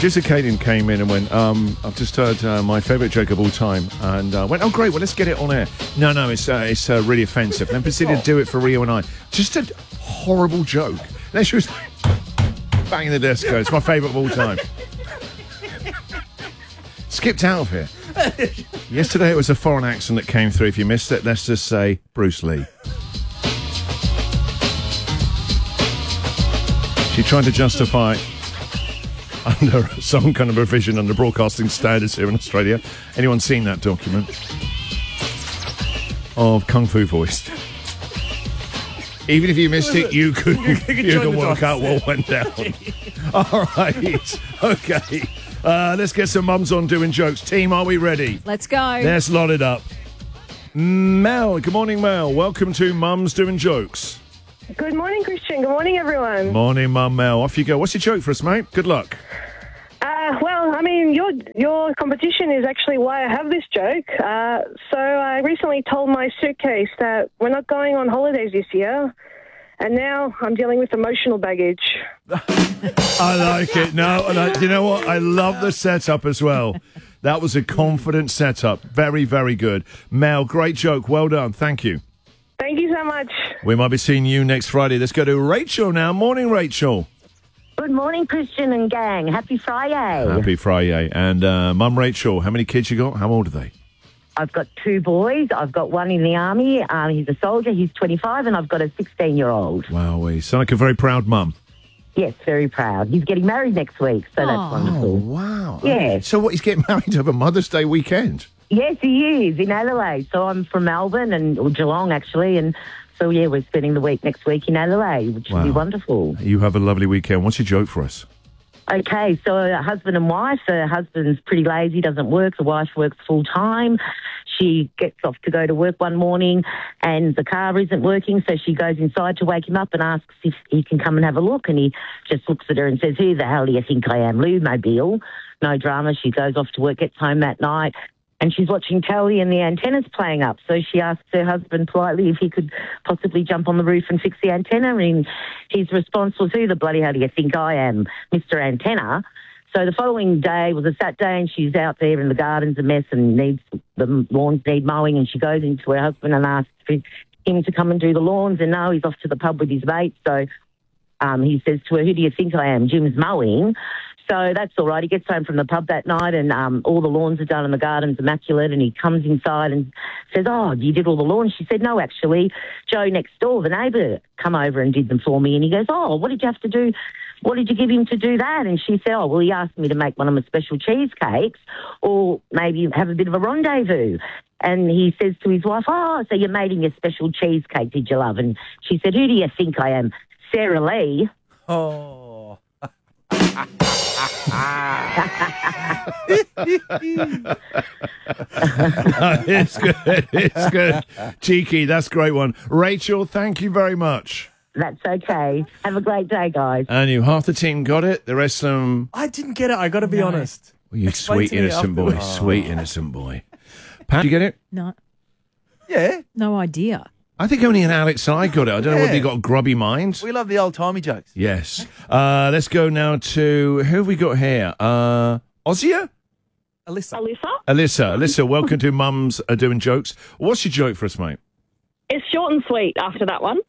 Producer Kaden came in and went, I've just heard my favourite joke of all time, and went, oh great, well let's get it on air. No, it's really offensive. And then proceeded to do it for Rio and I. Just a horrible joke. Then she was banging the desk. It's my favourite of all time. Skipped out of here. Yesterday it was a foreign accent that came through. If you missed it, let's just say Bruce Lee. She tried to justify under some kind of provision under broadcasting standards here in Australia. Anyone seen that document of Kung Fu Voice? Even if you missed it, you could work out what went down. All right. Okay. Let's get some mums on doing jokes. Team, are we ready? Let's go. Let's lot it up. Mel. Good morning, Mel. Welcome to Mums Doing Jokes. Good morning, Christian. Good morning, everyone. Morning, Mum Mel. Off you go. What's your joke for us, mate? Good luck. Well, I mean, your competition is actually why I have this joke. So I recently told my suitcase that we're not going on holidays this year, and now I'm dealing with emotional baggage. I like it. No, you know what? I love the setup as well. That was a confident setup. Very, very good. Mel, great joke. Well done. Thank you. Thank you so much. We might be seeing you next Friday. Let's go to Rachel now. Morning, Rachel. Good morning, Christian and gang. Happy Friday. Happy Friday. And Mum Rachel, how many kids you got? How old are they? I've got 2 boys. I've got one in the army. He's a soldier. He's 25, and I've got a 16-year-old. Wow, you sound like a very proud mum. Yes, very proud. He's getting married next week, so that's wonderful. Oh, wow. Yeah. So what, he's getting married over Mother's Day weekend? Yes, he is, in Adelaide. So I'm from Melbourne, or Geelong, actually, and so, yeah, we're spending the week next week in Adelaide, which will be wonderful. You have a lovely weekend. What's your joke for us? Okay, so husband and wife. The husband's pretty lazy, doesn't work. The wife works full-time. She gets off to go to work one morning and the car isn't working, so she goes inside to wake him up and asks if he can come and have a look, and he just looks at her and says, who the hell do you think I am, Lou Mobile? No drama. She goes off to work, gets home that night, and she's watching telly and the antenna's playing up. So she asks her husband politely if he could possibly jump on the roof and fix the antenna. And his response was, who the bloody hell do you think I am, Mr. Antenna? So the following day was a Saturday, and she's out there in the garden's a mess and the lawns need mowing, and she goes into her husband and asks for him to come and do the lawns, and now he's off to the pub with his mate. So he says to her, who do you think I am? Jim's mowing. So that's all right. He gets home from the pub that night and all the lawns are done and the garden's immaculate, and he comes inside and says, oh, you did all the lawns? She said, no, actually, Joe next door, the neighbour, come over and did them for me. And he goes, oh, what did you have to do? What did you give him to do that? And she said, oh, well, he asked me to make one of my special cheesecakes or maybe have a bit of a rendezvous. And he says to his wife, oh, so you made him your special cheesecake, did you, love? And she said, who do you think I am? Sarah Lee. Oh. It's good. It's good. Cheeky. That's a great one. Rachel, thank you very much. That's okay. Have a great day, guys. And you, half the team got it. The rest of them... I didn't get it. I got to be honest. Well, you sweet innocent boy. Sweet innocent boy. Pat, did you get it? No. Yeah. No idea. I think only an Alex and I got it. I don't know whether you got a grubby mind. We love the old-timey jokes. Yes. Let's go now to... Who have we got here? Ozia? Alyssa, welcome to Mums Are Doing Jokes. What's your joke for us, mate? It's short and sweet after that one.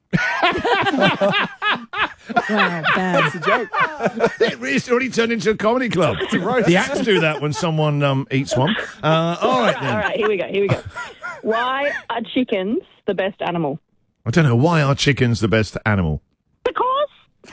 Wow, bad. That's a joke. It's already turned into a comedy club. The acts do that when someone eats one. All right, then. All right, here we go. Why are chickens the best animal? I don't know. Why are chickens the best animal? Because.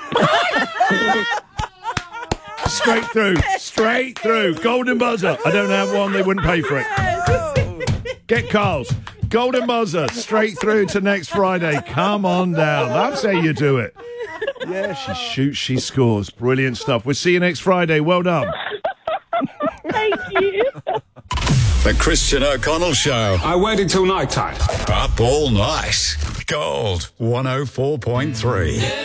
Straight through. Golden buzzer. I don't have one. They wouldn't pay for it. Get Carl's. Golden buzzer. Straight through to next Friday. Come on down. That's how you do it. Yeah, she shoots, she scores. Brilliant stuff. We'll see you next Friday. Well done. Thank you. The Christian O'Connell Show. I waited till night time. Up all night. Gold 104.3.